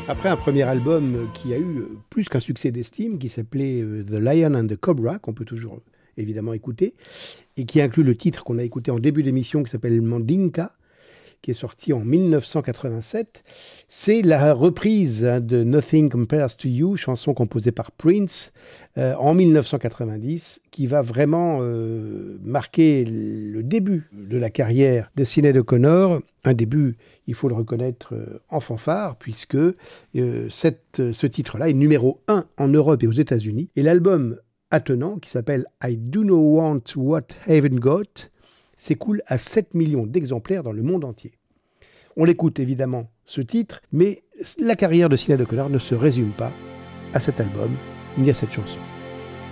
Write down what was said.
Après un premier album qui a eu plus qu'un succès d'estime, qui s'appelait The Lion and the Cobra, qu'on peut toujours évidemment écouter, et qui inclut le titre qu'on a écouté en début d'émission qui s'appelle Mandinka, qui est sorti en 1987. C'est la reprise de Nothing Compares to You, chanson composée par Prince en 1990, qui va vraiment marquer le début de la carrière de Sinéad O'Connor. Un début, il faut le reconnaître, en fanfare, puisque ce titre-là est numéro 1 en Europe et aux États-Unis. Et l'album attenant, qui s'appelle I Do Not Want What Haven't Got, s'écoule à 7 millions d'exemplaires dans le monde entier. On l'écoute évidemment, ce titre, mais la carrière de Sinéad O'Connor ne se résume pas à cet album ni à cette chanson.